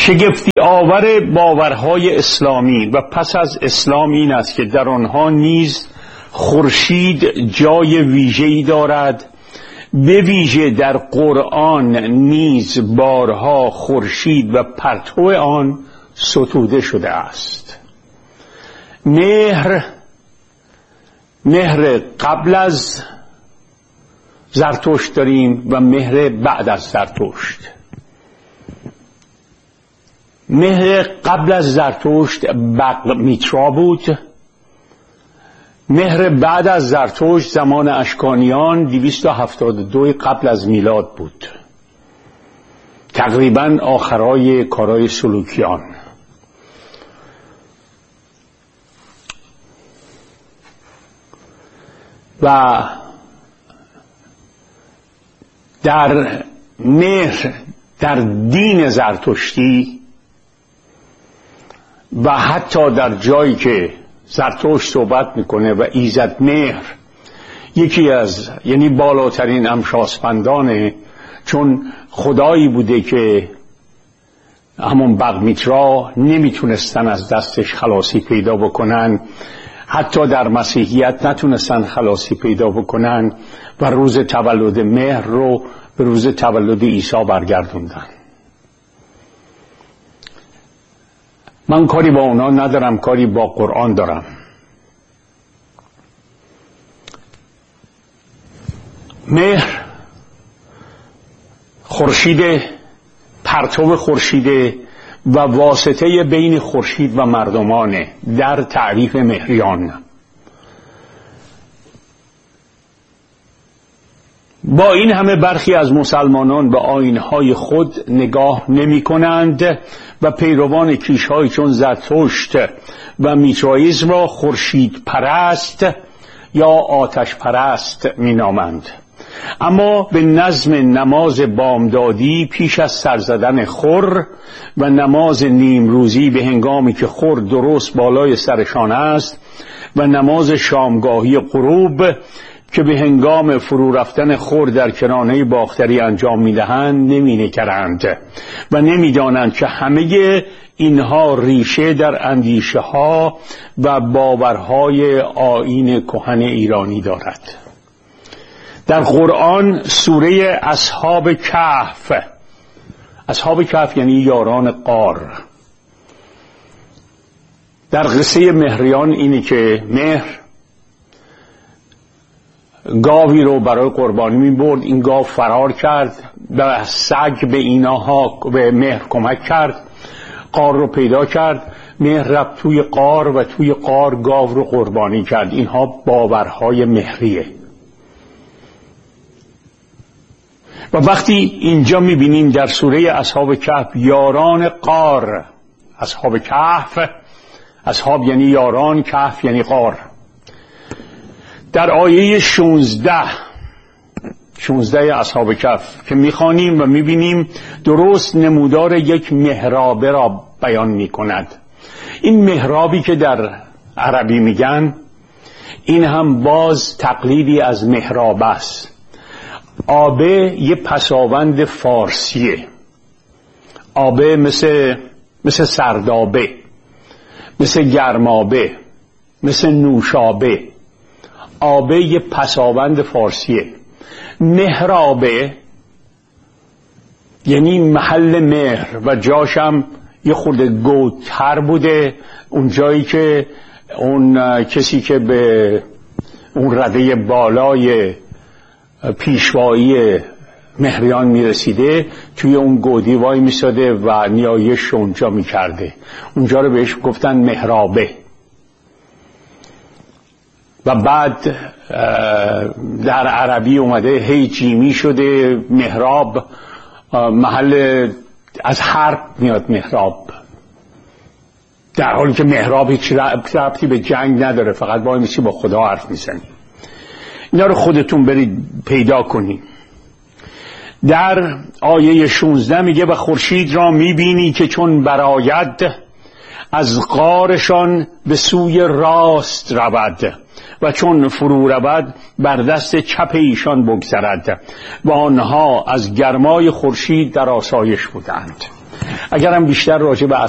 شگفتی آور باورهای اسلامی و پس از اسلام این است که در آنها نیز خورشید جای ویژه‌ای دارد، به ویژه در قرآن نیز بارها خورشید و پرتو آن ستوده شده است. مهر قبل از زرتشت داریم و مهر بعد از زرتشت. مهر قبل از زرتشت بقل میترا بود. مهر بعد از زرتشت زمان اشکانیان 272 قبل از میلاد بود، تقریبا آخرای کارای سلوکیان. و در مهر در دین زرتشتی و حتی در جایی که زرتشت صحبت میکنه و ایزد مهر یکی از یعنی بالاترین امشاسپندانه، چون خدایی بوده که همون بقمیترا نمیتونستن از دستش خلاصی پیدا بکنن، حتی در مسیحیت نتونستن خلاصی پیدا بکنن و روز تولد مهر رو به روز تولد عیسی برگردوندن. من کاری با اونا ندارم، کاری با قرآن دارم. مهر خورشید، پرتو خورشید و واسطه بین خورشید و مردمانه در تعریف مهریان. با این همه برخی از مسلمانان به آیین‌های خود نگاه نمی کنند و پیروان کیش‌های چون زرتشت و میترائیسم را خورشید پرست یا آتش پرست می نامند. اما به نظم نماز بامدادی پیش از سر زدن خور و نماز نیمروزی به هنگامی که خور درست بالای سرشان است و نماز شامگاهی غروب که به هنگام فرو رفتن خور در کرانه باختری انجام می‌دهند نمی‌نگرند و نمی‌دانند که همه اینها ریشه در اندیشه‌ها و باورهای آیین کهن ایرانی دارد. در قرآن سوره اصحاب کهف یعنی یاران غار، در قصه مهریان اینه که مهر گاوی رو برای قربانی می برد، این گاو فرار کرد و سگ به مهر کمک کرد، غار رو پیدا کرد، مهر رفت توی غار و توی غار گاو رو قربانی کرد. اینها باورهای مهریه. و وقتی اینجا می بینیم در سوره اصحاب کهف یاران غار، اصحاب کهف، اصحاب یعنی یاران، کهف یعنی غار، در آیه 16 اصحاب کهف که میخوانیم و میبینیم درست نمودار یک محرابه را بیان میکند. این محرابی که در عربی میگن این هم باز تقلیدی از محراب است. آبه یه پساوند فارسیه. آبه مثل سردابه، مثل گرمابه، مثل نوشابه. آبه یه پساوند فارسیه. محرابه یعنی محل مهر و جاشم یه خورده گودتر بوده، اون جایی که اون کسی که به اون رده بالای پیشوایی مهریان میرسیده توی اون گودی وای میساده و نیایش اونجا میکرده، اونجا رو بهش گفتن محرابه. و بعد در عربی اومده هی جیمی شده محراب، محل از حرب میاد محراب، در حالی که محراب هیچ ربطی به جنگ نداره، فقط وای میسی با خدا حرف میزنی. اینا رو خودتون برید پیدا کنید. در آیه 16 میگه و خورشید را میبینی که چون برآید از غارشان به سوی راست رود و چون فرو رود بر دست چپ ایشان بگذرد و آنها از گرمای خورشید در آسایش بودند. اگرم بیشتر راجع به